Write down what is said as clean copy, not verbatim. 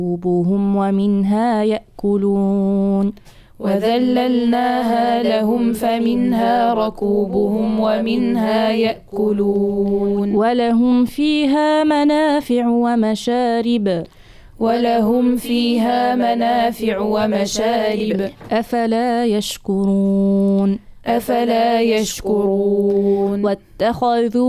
ركوبهم ومنها يأكلون وذللناها لهم فمنها ركوبهم ومنها يأكلون ولهم فيها منافع ومشارب أفلا يشكرون واتخذوا